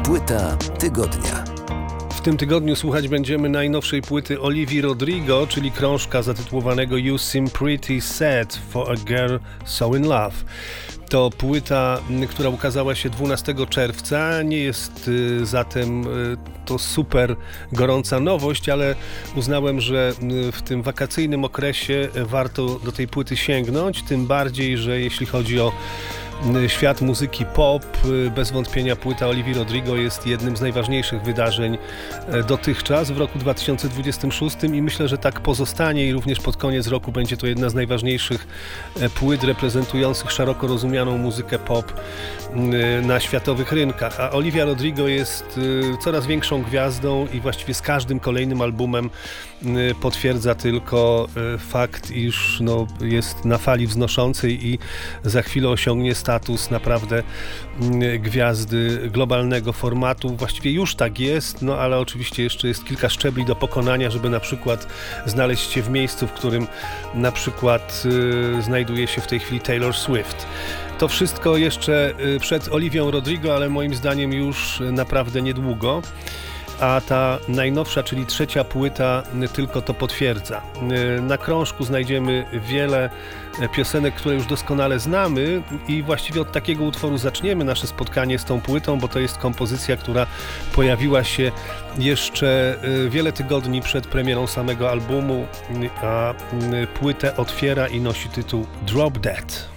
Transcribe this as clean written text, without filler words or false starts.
Płyta tygodnia. W tym tygodniu słuchać będziemy najnowszej płyty Olivii Rodrigo, czyli krążka zatytułowanego You Seem Pretty Sad for a Girl So in Love. To płyta, która ukazała się 12 czerwca. Nie jest zatem to super gorąca nowość, ale uznałem, że w tym wakacyjnym okresie warto do tej płyty sięgnąć, tym bardziej, że jeśli chodzi o świat muzyki pop, bez wątpienia płyta Olivii Rodrigo jest jednym z najważniejszych wydarzeń dotychczas w roku 2026 i myślę, że tak pozostanie i również pod koniec roku będzie to jedna z najważniejszych płyt reprezentujących szeroko rozumianą muzykę pop na światowych rynkach. A Olivia Rodrigo jest coraz większą gwiazdą i właściwie z każdym kolejnym albumem potwierdza tylko fakt, iż jest na fali wznoszącej i za chwilę osiągnie status naprawdę gwiazdy globalnego formatu. Właściwie już tak jest, ale oczywiście jeszcze jest kilka szczebli do pokonania, żeby na przykład znaleźć się w miejscu, w którym na przykład znajduje się w tej chwili Taylor Swift. To wszystko jeszcze przed Olivią Rodrigo, ale moim zdaniem już naprawdę niedługo. A ta najnowsza, czyli trzecia płyta, tylko to potwierdza. Na krążku znajdziemy wiele piosenek, które już doskonale znamy i właściwie od takiego utworu zaczniemy nasze spotkanie z tą płytą, bo to jest kompozycja, która pojawiła się jeszcze wiele tygodni przed premierą samego albumu, a płytę otwiera i nosi tytuł Drop Dead.